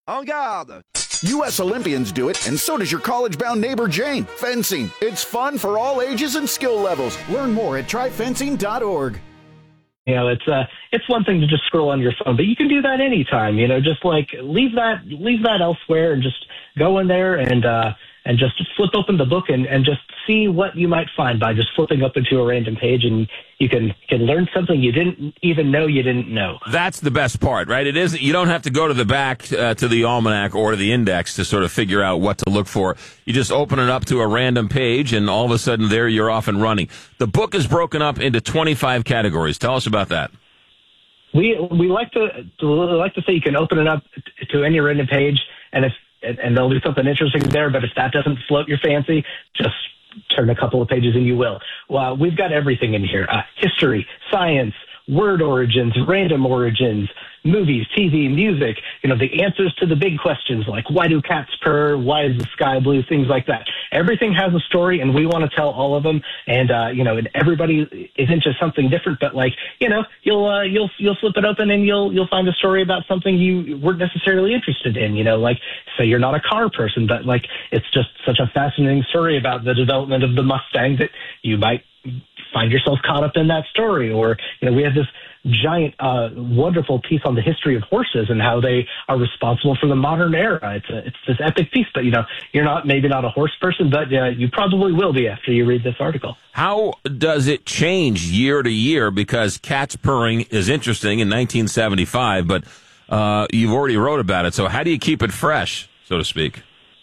En garde! U.S. Olympians do it, and so does your college-bound neighbor Jane. Fencing. It's fun for all ages and skill levels. Learn more at tryfencing.org. You know, it's one thing to just scroll on your phone, but you can do that anytime. You know, just like leave that elsewhere and just go in there and just flip open the book and just see what you might find by just flipping up into a random page, and you can learn something you didn't even know you didn't know. That's the best part, right? It is. You don't have to go to the back to the almanac or to the index to sort of figure out what to look for. You just open it up to a random page, and all of a sudden there you're off and running. The book is broken up into 25 categories. Tell us about that. We like to say you can open it up to any random page, and there'll be something interesting there. But if that doesn't float your fancy, just turn a couple of pages and you will. Well, we've got everything in here: history, science, word origins, random origins, movies, TV, music. You know, the answers to the big questions like why do cats purr, why is the sky blue, things like that. Everything has a story, and we want to tell all of them. And and everybody is into something different. But you'll flip it open and you'll find a story about something you weren't necessarily interested in. You know, like say you're not a car person, but like it's just such a fascinating story about the development of the Mustang that you might find yourself caught up in that story. Or, we have this giant, wonderful piece on the history of horses and how they are responsible for the modern era. It's this epic piece, but you're maybe not a horse person, but you probably will be after you read this article. How does it change year to year? Because cats purring is interesting in 1975, but you've already wrote about it. So how do you keep it fresh, so to speak?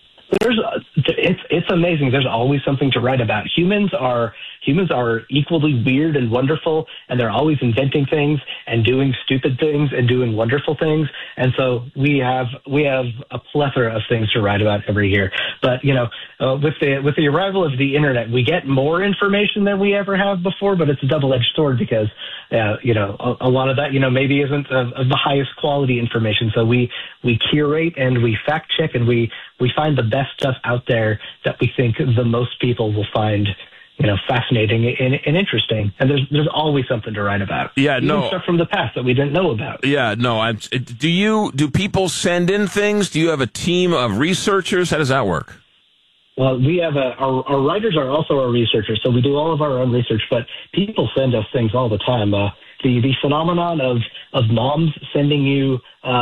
It's amazing. There's always something to write about. Humans are equally weird and wonderful, and they're always inventing things and doing stupid things and doing wonderful things. And so we have a plethora of things to write about every year. But with the arrival of the internet, we get more information than we ever have before. But it's a double-edged sword because a lot of that maybe isn't of the highest quality information. So we curate and we fact check and we find the best stuff out there that we think the most people will find fascinating and interesting. And there's always something to write about. Yeah, even stuff from the past that we didn't know about. Yeah, no. Do people send in things? Do you have a team of researchers? How does that work? Well, we have our writers are also our researchers, so we do all of our own research. But people send us things all the time. The phenomenon of moms sending you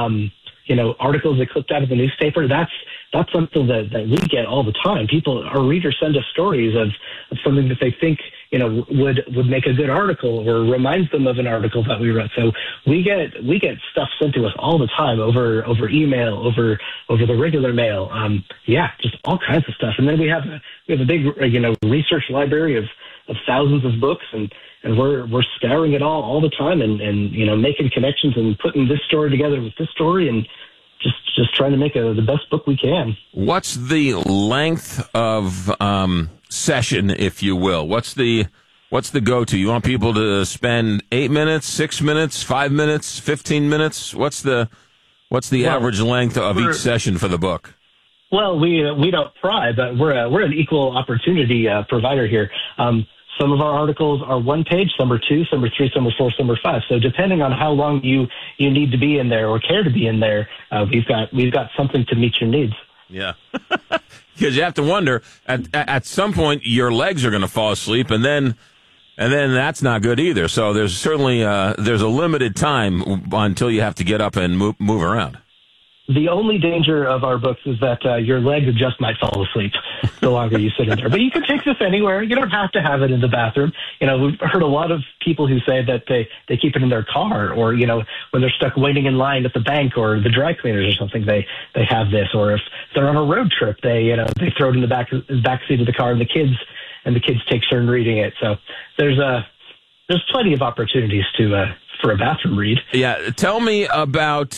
articles they clipped out of the newspaper, that's something that we get all the time. Our readers send us stories of something that they think, would make a good article or reminds them of an article that we wrote. So we get stuff sent to us all the time over email, over the regular mail. Just all kinds of stuff. And then we have a big, research library of thousands of books, and we're scouring it all the time and making connections and putting this story together with this story and just trying to make the best book we can. What's the length of session, if you will? What's the go-to? You want people to spend 8 minutes, 6 minutes, 5 minutes, 15 minutes? What's the average length of each session for the book? Well, we don't pry, but we're an equal opportunity provider here. Some of our articles are 1 page, some are 2, some are 3, some are 4, some are 5. So depending on how long you need to be in there or care to be in there, we've got something to meet your needs. Yeah, because you have to wonder at some point your legs are going to fall asleep, and then that's not good either. So there's certainly there's a limited time until you have to get up and move around. The only danger of our books is that your legs just might fall asleep the longer you sit in there. But you can take this anywhere. You don't have to have it in the bathroom. We've heard a lot of people who say that they keep it in their car, or, when they're stuck waiting in line at the bank or the dry cleaners or something, they have this. Or if they're on a road trip, they throw it in the back seat of the car, and the kids take turn reading it. So there's plenty of opportunities for a bathroom read. Yeah, tell me about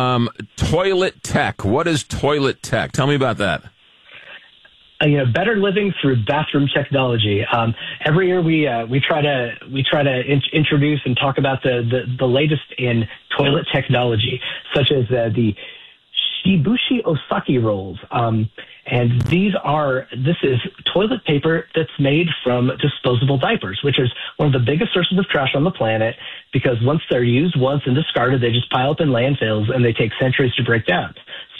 toilet tech. What is toilet tech? Tell me about that. Better living through bathroom technology. Every year we try to introduce and talk about the latest in toilet technology, such as the Shibushi Osaki rolls. And this is toilet paper that's made from disposable diapers, which is one of the biggest sources of trash on the planet, because once they're used once and discarded, they just pile up in landfills and they take centuries to break down.